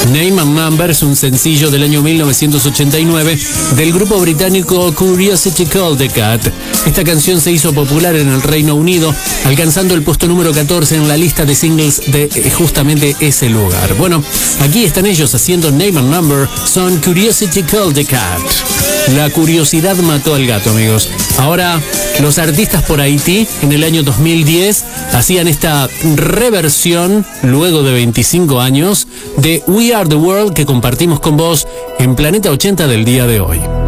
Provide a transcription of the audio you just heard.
Name and Number es un sencillo del año 1989 del grupo británico Curiosity Called the Cat. Esta canción se hizo popular en el Reino Unido, alcanzando el puesto número 14 en la lista de singles de justamente ese lugar. Bueno, aquí están ellos haciendo Name and Number, son Curiosity Called the Cat. La curiosidad mató al gato, amigos. Ahora, los artistas por Haití en el año 2010 hacían esta reversión, luego de 25 años, de We Are the World que compartimos con vos en Planeta 80 del día de hoy.